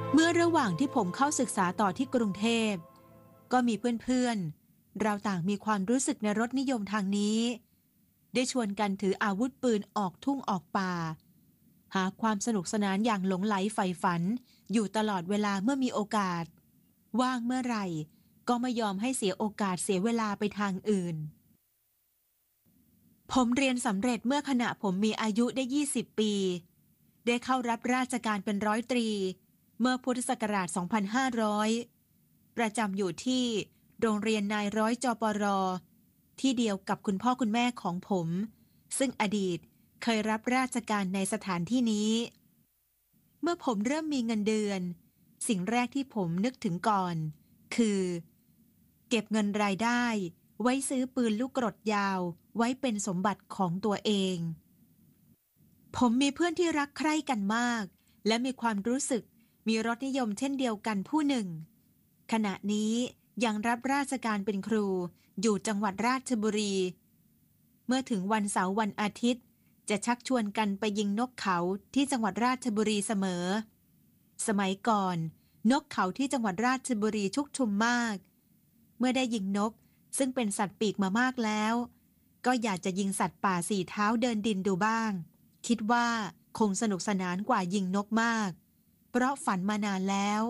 เมื่อระหว่างที่ผมเข้าศึกษาต่อที่กรุงเทพก็มีเพื่อนๆเราต่างมีความรู้สึกในรสนิยมทางนี้ได้ชวนกันถืออาวุธปืนออกทุ่งออกป่าหาความสนุกสนานอย่างหลงใหลใฝ่ฝันอยู่ตลอดเวลาเมื่อมีโอกาสว่างเมื่อไหร่ก็ไม่ยอมให้เสียโอกาสเสียเวลาไปทางอื่นผมเรียนสำเร็จเมื่อขณะผมมีอายุได้20 ปีได้เข้ารับราชการเป็นร้อยตรีเมื่อพุทธศักราช 2500 ประจำอยู่ที่โรงเรียนนายร้อยจปรที่เดียวกับคุณพ่อคุณแม่ของผมซึ่งอดีตเคยรับราชการในสถานที่นี้เมื่อผมเริ่มมีเงินเดือนสิ่งแรกที่ผมนึกถึงก่อนคือเก็บเงินรายได้ไว้ซื้อปืนลูกกรดยาวไว้เป็นสมบัติของตัวเองผมมีเพื่อนที่รักใคร่กันมากและมีความรู้สึกมีรสนิยมเช่นเดียวกันผู้หนึ่งขณะนี้ยังรับราชการเป็นครูอยู่จังหวัดราชบุรีเมื่อถึงวันเสาร์วันอาทิตย์จะชักชวนกันไปยิงนกเขาที่จังหวัดราชบุรีเสมอสมัยก่อนนกเขาที่จังหวัดราชบุรีชุกชุมมากเมื่อได้ยิงนกซึ่งเป็นสัตว์ปีกมามากแล้วก็อยากจะยิงสัตว์ป่าสี่เท้าเดินดินดูบ้างคิดว่าคงสนุกสนานกว่ายิงนกมากเพราะฝันมานานแล้ว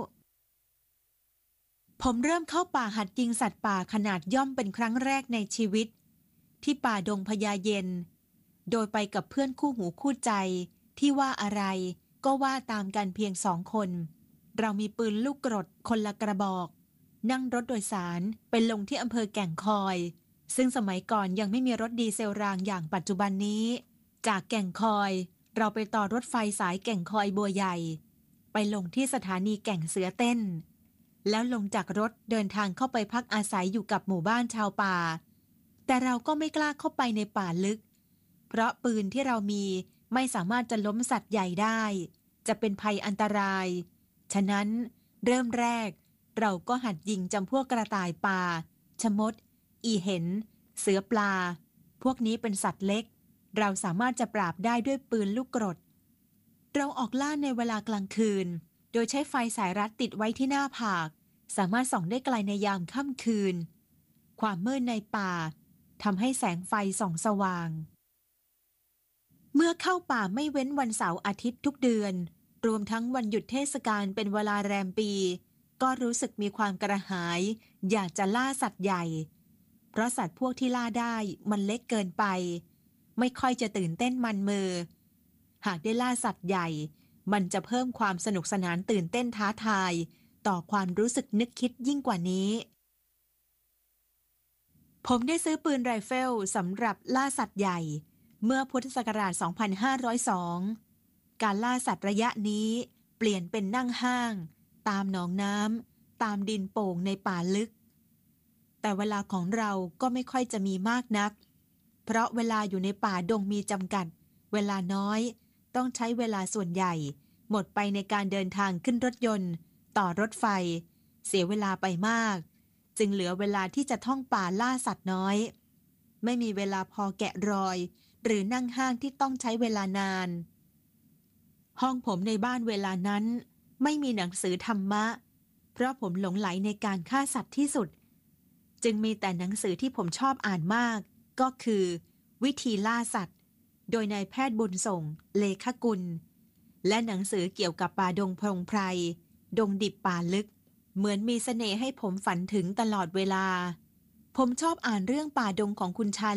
ผมเริ่มเข้าป่าหัดยิงสัตว์ป่าขนาดย่อมเป็นครั้งแรกในชีวิตที่ป่าดงพญาเย็นโดยไปกับเพื่อนคู่หูคู่ใจที่ว่าอะไรก็ว่าตามกันเพียง2 คนเรามีปืนลูกกรดคนละกระบอกนั่งรถโดยสารไปลงที่อำเภอแก่งคอยซึ่งสมัยก่อนยังไม่มีรถดีเซลรางอย่างปัจจุบันนี้จากแก่งคอยเราไปต่อรถไฟสายแก่งคอยบัวใหญ่ไปลงที่สถานีแก่งเสือเต้นแล้วลงจากรถเดินทางเข้าไปพักอาศัยอยู่กับหมู่บ้านชาวป่าแต่เราก็ไม่กล้าเข้าไปในป่าลึกเพราะปืนที่เรามีไม่สามารถจะล้มสัตว์ใหญ่ได้จะเป็นภัยอันตรายฉะนั้นเริ่มแรกเราก็หัดยิงจำพวกกระต่ายป่าชะมดอีเห็นเสือปลาพวกนี้เป็นสัตว์เล็กเราสามารถจะปราบได้ด้วยปืนลูกกรดเราออกล่าในเวลากลางคืนโดยใช้ไฟสายรัดติดไว้ที่หน้าผากสามารถส่องได้ไกลในยามค่ำคืนความมืดในป่าทำให้แสงไฟส่องสว่างเมื่อเข้าป่าไม่เว้นวันเสาร์อาทิตย์ทุกเดือนรวมทั้งวันหยุดเทศกาลเป็นเวลาแรมปีก็รู้สึกมีความกระหายอยากจะล่าสัตว์ใหญ่เพราะสัตว์พวกที่ล่าได้มันเล็กเกินไปไม่ค่อยจะตื่นเต้นมันมือหากได้ล่าสัตว์ใหญ่มันจะเพิ่มความสนุกสนานตื่นเต้นท้าทายต่อความรู้สึกนึกคิดยิ่งกว่านี้ผมได้ซื้อปืนไรเฟิลสำหรับล่าสัตว์ใหญ่เมื่อพุทธศักราช 2502 การล่าสัตว์ระยะนี้เปลี่ยนเป็นนั่งห้างตามหนองน้ำตามดินโป่งในป่าลึกแต่เวลาของเราก็ไม่ค่อยจะมีมากนักเพราะเวลาอยู่ในป่าดงมีจำกัดเวลาน้อยต้องใช้เวลาส่วนใหญ่หมดไปในการเดินทางขึ้นรถยนต์ต่อรถไฟเสียเวลาไปมากจึงเหลือเวลาที่จะท่องป่าล่าสัตว์น้อยไม่มีเวลาพอแกะรอยหรือนั่งห้างที่ต้องใช้เวลานานห้องผมในบ้านเวลานั้นไม่มีหนังสือธรรมะเพราะผมหลงไหลในการฆ่าสัตว์ที่สุดจึงมีแต่หนังสือที่ผมชอบอ่านมากก็คือวิธีล่าสัตว์โดยนายแพทย์บุญส่งเลขกุลและหนังสือเกี่ยวกับป่าดงพงไพรดงดิบป่าลึกเหมือนมีเสน่ห์ให้ผมฝันถึงตลอดเวลาผมชอบอ่านเรื่องป่าดงของคุณชา